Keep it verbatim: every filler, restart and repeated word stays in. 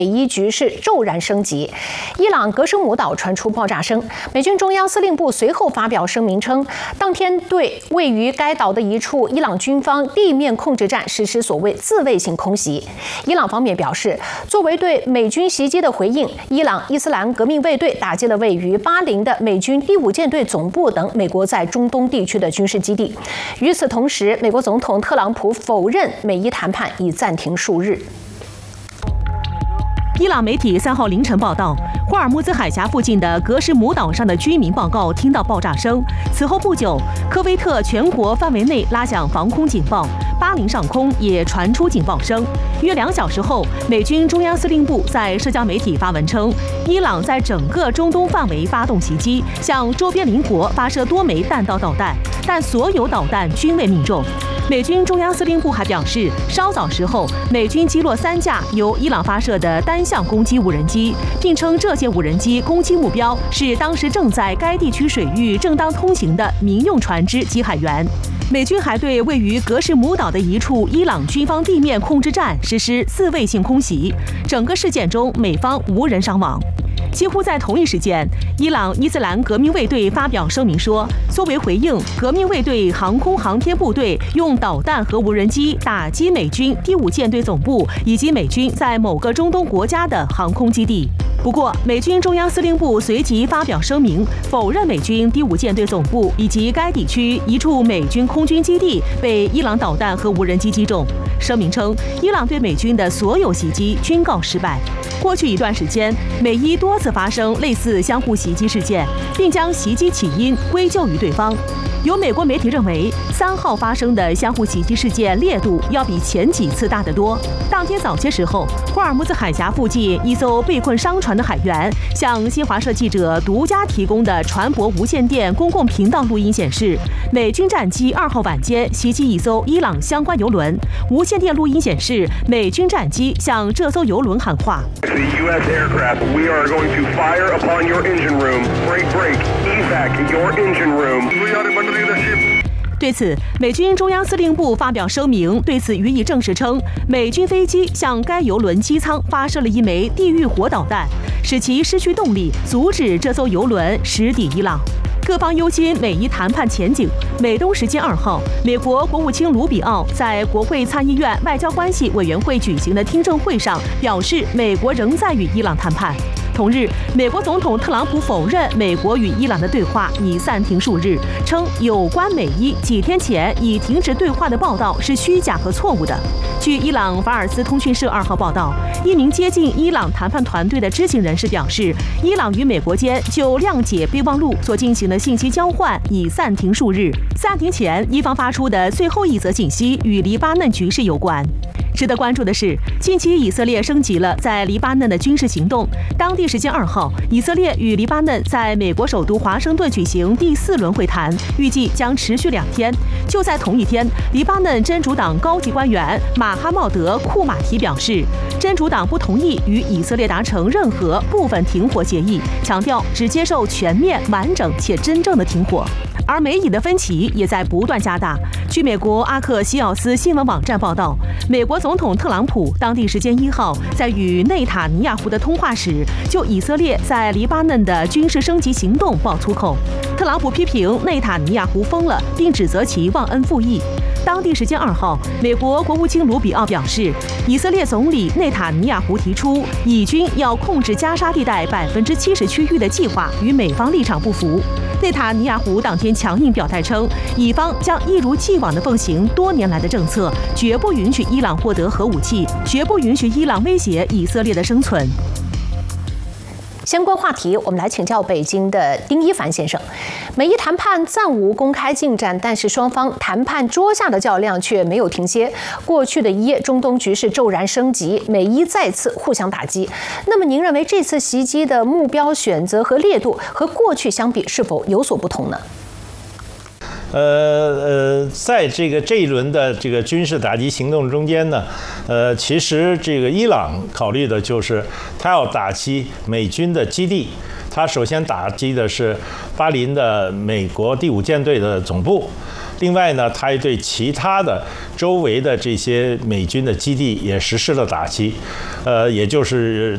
美伊局势骤然升级，伊朗格什姆岛传出爆炸声。美军中央司令部随后发表声明称，当天对位于该岛的一处伊朗军方地面控制站实施所谓自卫性空袭。伊朗方面表示，作为对美军袭击的回应，伊朗伊斯兰革命卫队打击了位于巴林的美军第五舰队总部等美国在中东地区的军事基地。与此同时，美国总统特朗普否认美伊谈判已暂停数日。 伊朗媒体三号凌晨报道，霍尔木兹海峡附近的格什姆岛上的居民报告听到爆炸声。此后不久，科威特全国范围内拉响防空警报，巴林上空也传出警报声。约两小时后，美军中央司令部在社交媒体发文称，伊朗在整个中东范围发动袭击，向周边邻国发射多枚弹道导弹，但所有导弹均未命中。美军中央司令部还表示，稍早时候，美军击落三架由伊朗发射的单向攻击无人机，并称这些无人机攻击目标是当时正在该地区水域正当通行的民用船只及海员。美军还对位于格什姆岛的一处伊朗军方地面控制站实施自卫性空袭，整个事件中美方无人伤亡。几乎在同一时间，伊朗伊斯兰革命卫队发表声明说，作为回应，革命卫队航空航天部队用导弹和无人机打击美军第五舰队总部以及美军在某个中东国家的航空基地。不过，美军中央司令部随即发表声明，否认美军第五舰队总部以及该地区一处美军空军基地被伊朗导弹和无人机击中。声明称，伊朗对美军的所有袭击均告失败。过去一段时间，美伊多次发生类似相互袭击事件，并将袭击起因归咎于对方。有美国媒体认为，三号发生的相互袭击事件烈度要比前几次大得多。当天早些时候，霍尔木兹海峡附近一艘被困商船的海员向新华社记者独家提供的船舶无线电公共频道录音显示，美军战机二号晚间袭击一艘伊朗相关油轮。无线电录音显示，美军战机向这艘油轮喊话。 The U S aircraft, we are going to fire upon your engine room. Break, break, evac your engine room. We are under leadership. 对此，美军中央司令部发表声明，对此予以证实称，美军飞机向该油轮机舱发射了一枚地狱火导弹，使其失去动力，阻止这艘油轮驶抵伊朗。各方忧心美伊谈判前景。美东时间二号，美国国务卿卢比奥在国会参议院外交关系委员会举行的听证会上表示，美国仍在与伊朗谈判。同日，美国总统特朗普否认美国与伊朗的对话已暂停数日，称有关美伊几天前已停止对话的报道是虚假和错误的。据伊朗法尔斯通讯社二号报道，一名接近伊朗谈判团队的知情人士表示，伊朗与美国间就谅解备忘录所进行的信息交换已暂停数日。暂停前，伊方发出的最后一则信息与黎巴嫩局势有关。值得关注的是，近期以色列升级了在黎巴嫩的军事行动。当地时间二号，以色列与黎巴嫩在美国首都华盛顿举行第四轮会谈，预计将持续两天。就在同一天，黎巴嫩真主党高级官员马哈茂德·库马提表示，真主党不同意与以色列达成任何部分停火协议，强调只接受全面、完整且真正的停火。而美以的分歧也在不断加大。据美国阿克西奥斯新闻网站报道，美国总统特朗普当地时间一号在与内塔尼亚胡的通话时，就以色列在黎巴嫩的军事升级行动爆粗口。特朗普批评内塔尼亚胡疯了，并指责其忘恩负义。当地时间二号，美国国务卿卢比奥表示，以色列总理内塔尼亚胡提出以军要控制加沙地带百分之七十区域的计划与美方立场不符。内塔尼亚胡当天强硬表态称，以方将一如既往地奉行多年来的政策，绝不允许伊朗获得核武器，绝不允许伊朗威胁以色列的生存。 相关话题，我们来请教北京的丁一凡先生。美伊谈判暂无公开进展，但是双方谈判桌下的较量却没有停歇。过去的一夜，中东局势骤然升级，美伊再次互相打击。那么，您认为这次袭击的目标选择和烈度和过去相比是否有所不同呢？ 呃呃，在这个这一轮的这个军事打击行动中间呢，呃，其实这个伊朗考虑的就是他要打击美军的基地，他首先打击的是巴林的美国第五舰队的总部。另外呢，他也对其他的周围的这些美军的基地也实施了打击，呃，也就是